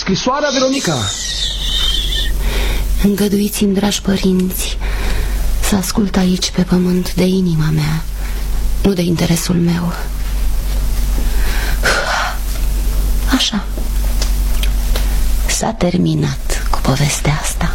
scrisoarea, Veronica. Îngăduiți-mi, dragi părinți, să ascult aici pe pământ de inima mea, nu de interesul meu. Așa. S-a terminat cu povestea asta.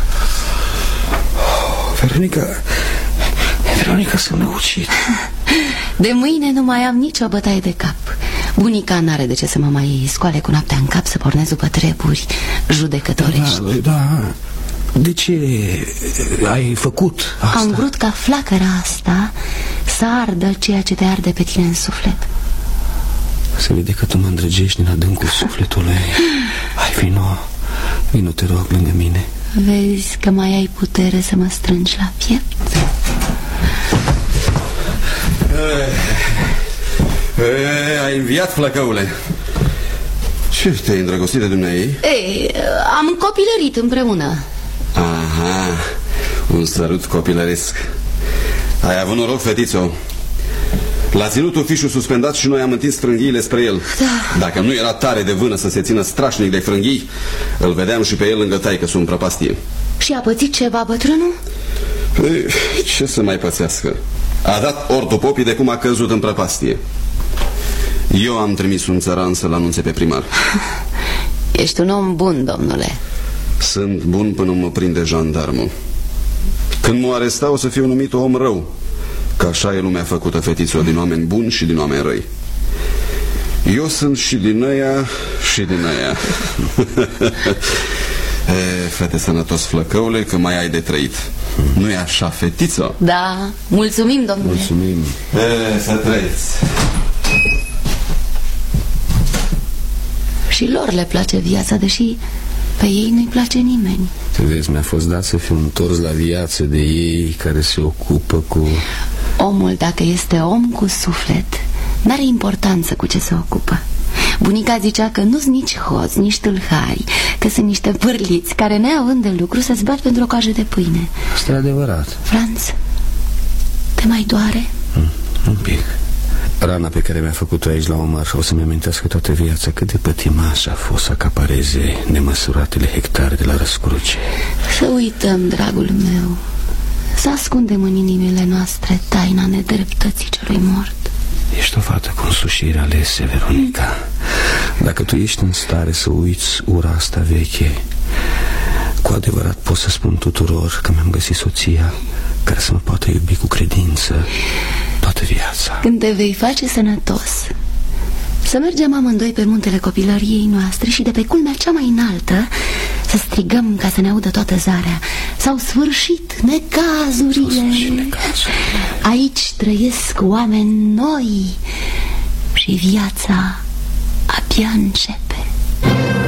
Veronica s-a năucit. De mâine nu mai am nicio bătaie de cap. Bunica n-are de ce să mă mai scoale cu noaptea în cap să pornesc după treburi judecătorești. Da. De ce ai făcut asta? Am vrut ca flacăra asta să ardă ceea ce te arde pe tine în suflet. Se vede că tu mă îndrăgești din adâncul sufletului. Hai, vino, te rog, lângă mine. Vezi că mai ai putere să mă strângi la piept? Ai înviat, flăcăule. Ce, te-ai îndrăgostit de dumneai? Am copilărit împreună. Aha, un sărut copilăresc. Ai avut noroc, fetițo. L-a ținut ofișul suspendat și noi am întins frânghiile spre el. Da. Dacă nu era tare de vână să se țină strașnic de frânghii, îl vedeam și pe el lângă taică-su în prăpastie. Și a pățit ceva bătrânul? Ce să mai pățească? A dat ortopopii de cum a căzut în prăpastie. Eu am trimis un țăran să-l anunțe pe primar. Ești un om bun, domnule. Sunt bun până mă prinde jandarmul. Când mă aresta o să fiu numit om rău, că așa e lumea făcută, fetițo, din oameni buni și din oameni răi. Eu sunt și din ăia și din ăia. Fete sănătos, flăcăule, că mai ai de trăit. Nu-i așa, fetiță? Da, mulțumim, domnule. Mulțumim. Să trăiți. Și lor le place viața, deși pe ei nu-i place nimeni. Te vezi, mi-a fost dat să fiu întors la viață de ei care se ocupă cu... Omul, dacă este om cu suflet, n-are importanță cu ce se ocupă. Bunica zicea că nu-s nici hoți, nici tâlhari, că sunt niște pârliți care, neavând de lucru, se zbat pentru o coajă de pâine. Asta e adevărat. Franț, te mai doare? Un pic. Rana pe care mi-a făcut-o aici la Omar o să-mi amintească toată viața cât de pătimaș a fost să acapareze nemăsuratele hectare de la Răscruce. Să uităm, dragul meu, să ascundem în inimile noastre taina nedreptății celui mort. Ești o fată cu însușiri alese, Veronica. Dacă tu ești în stare să uiți ura asta veche, cu adevărat pot să spun tuturor că mi-am găsit soția care să mă poată iubi cu credință toată viața. Când te vei face sănătos, să mergem amândoi pe muntele copilăriei noastre și de pe culmea cea mai înaltă să strigăm ca să ne audă toată zarea: s-au sfârșit necazurile. Aici trăiesc oameni noi și viața abia încep.